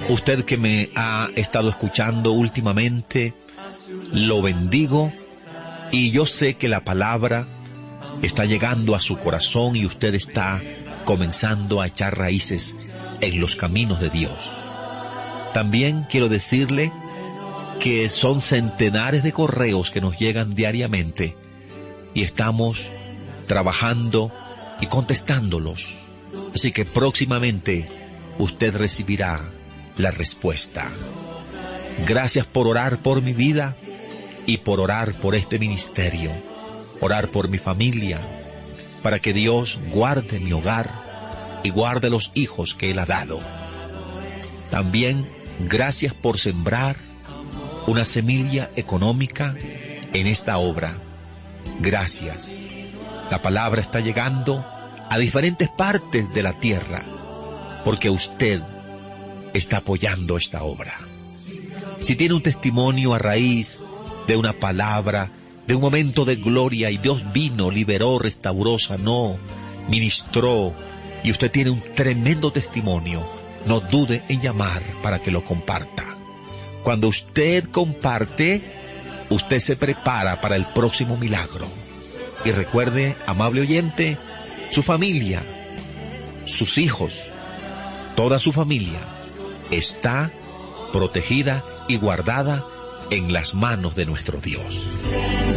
Usted que me ha estado escuchando últimamente, lo bendigo, y yo sé que la palabra está llegando a su corazón y usted está comenzando a echar raíces en los caminos de Dios. También quiero decirle que son centenares de correos que nos llegan diariamente y estamos trabajando y contestándolos. Así que próximamente usted recibirá la respuesta. Gracias por orar por mi vida y por orar por este ministerio, orar por mi familia, para que Dios guarde mi hogar y guarde los hijos que Él ha dado. También gracias por sembrar una semilla económica en esta obra. Gracias. La palabra está llegando a diferentes partes de la tierra, porque usted está apoyando esta obra. Si tiene un testimonio a raíz de una palabra, de un momento de gloria, y Dios vino, liberó, restauró, sanó, ministró, y usted tiene un tremendo testimonio, no dude en llamar para que lo comparta. Cuando usted comparte, usted se prepara para el próximo milagro. Y recuerde, amable oyente, su familia, sus hijos, toda su familia está protegida y guardada en las manos de nuestro Dios.